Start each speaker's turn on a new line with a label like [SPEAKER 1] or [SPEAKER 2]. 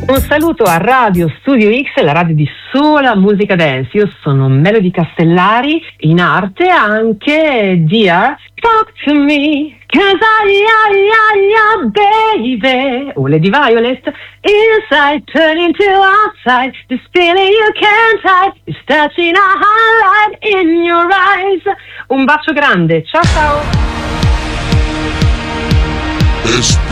[SPEAKER 1] Un saluto a Radio Studio X, la radio di sola musica dance. Io sono Melody Castellari, in arte anche Dear Talk to Me, 'cause baby, o Lady Violet, inside turning to outside, this feeling you can't hide, is touching a highlight in your eyes. Un bacio grande, ciao ciao!